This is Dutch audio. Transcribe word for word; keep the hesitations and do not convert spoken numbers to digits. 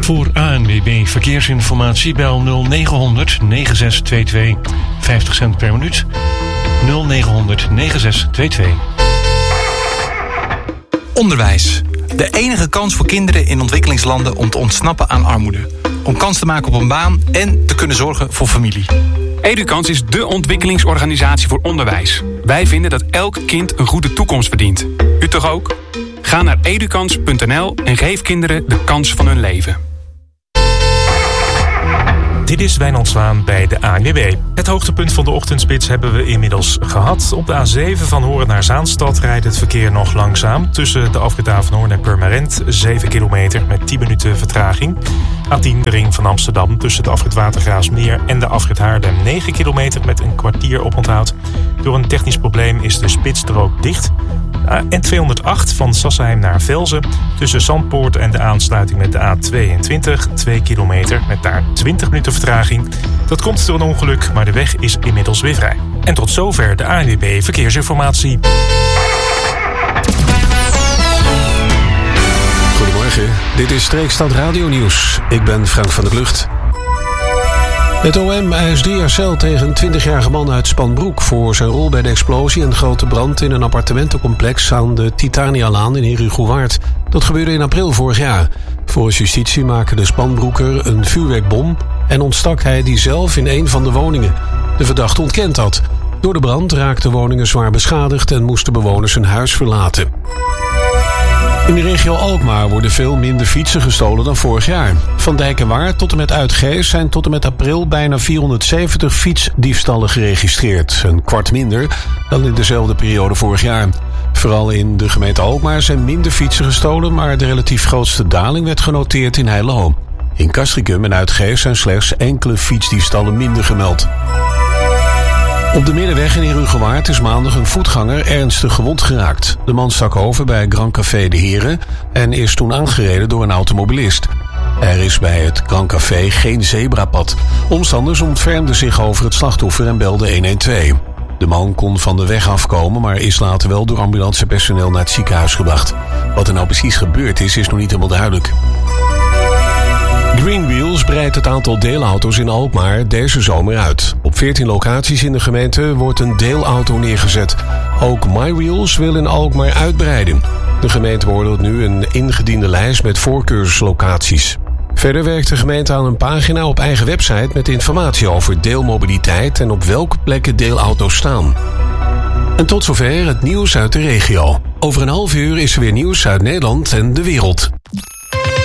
Voor A N W B Verkeersinformatie bel nul negen negen zes twee twee vijftig cent per minuut. nul negen negen zes twee twee. Onderwijs. De enige kans voor kinderen in ontwikkelingslanden om te ontsnappen aan armoede. Om kans te maken op een baan en te kunnen zorgen voor familie. Edukans is dé ontwikkelingsorganisatie voor onderwijs. Wij vinden dat elk kind een goede toekomst verdient. U toch ook? Ga naar edukans punt n l en geef kinderen de kans van hun leven. Dit is Wijnand Zwaan bij de A N W B. Het hoogtepunt van de ochtendspits hebben we inmiddels gehad. Op de A zeven van Hoorn naar Zaanstad rijdt het verkeer nog langzaam. Tussen de afrit Avenhoorn en Purmerend, zeven kilometer met tien minuten vertraging. A tien, de ring van Amsterdam, tussen de afrit Watergraafsmeer en de afrit Haarlem, negen kilometer met een kwartier oponthoud. Door een technisch probleem is de spitsstrook dicht. N tweehonderdacht van Sassheim naar Velzen. Tussen Zandpoort en de aansluiting met de A tweeëntwintig. twee kilometer met daar twintig minuten vertraging. Dat komt door een ongeluk, maar de weg is inmiddels weer vrij. En tot zover de A N W B Verkeersinformatie. Goedemorgen, dit is Streekstad Radio Nieuws. Ik ben Frank van der Klucht. Het O M eist drie jaar cel tegen een twintigjarige man uit Spanbroek voor zijn rol bij de explosie en grote brand in een appartementencomplex aan de Titanialaan in Herugewaard. Dat gebeurde in april vorig jaar. Volgens justitie maakte de Spanbroeker een vuurwerkbom en ontstak hij die zelf in een van de woningen. De verdachte ontkent dat. Door de brand raakten woningen zwaar beschadigd en moesten bewoners hun huis verlaten. In de regio Alkmaar worden veel minder fietsen gestolen dan vorig jaar. Van Dijk en Waard tot en met Uitgeest zijn tot en met april bijna vierhonderdzeventig fietsdiefstallen geregistreerd. Een kwart minder dan in dezelfde periode vorig jaar. Vooral in de gemeente Alkmaar zijn minder fietsen gestolen, maar de relatief grootste daling werd genoteerd in Heilo. In Castricum en Uitgeest zijn slechts enkele fietsdiefstallen minder gemeld. Op de Middenweg in Herugewaard is maandag een voetganger ernstig gewond geraakt. De man stak over bij Grand Café De Heren en is toen aangereden door een automobilist. Er is bij het Grand Café geen zebrapad. Omstanders ontfermden zich over het slachtoffer en belden honderdtwaalf. De man kon van de weg afkomen, maar is later wel door ambulancepersoneel naar het ziekenhuis gebracht. Wat er nou precies gebeurd is, is nog niet helemaal duidelijk. Greenwheels breidt het aantal deelauto's in Alkmaar deze zomer uit. Op veertien locaties in de gemeente wordt een deelauto neergezet. Ook MyWheels wil in Alkmaar uitbreiden. De gemeente beoordeelt nu een ingediende lijst met voorkeurslocaties. Verder werkt de gemeente aan een pagina op eigen website met informatie over deelmobiliteit en op welke plekken deelauto's staan. En tot zover het nieuws uit de regio. Over een half uur is er weer nieuws uit Nederland en de wereld.